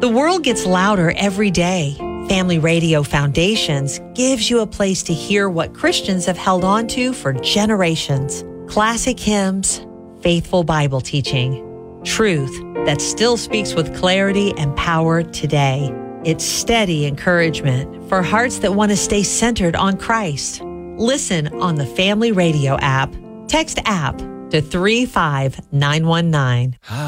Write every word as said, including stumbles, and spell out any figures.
The world gets louder every day. Family Radio Foundations gives you a place to hear what Christians have held on to for generations. Classic hymns, faithful Bible teaching, truth that still speaks with clarity and power today. It's steady encouragement for hearts that want to stay centered on Christ. Listen on the Family Radio app. Text app to three five nine one nine.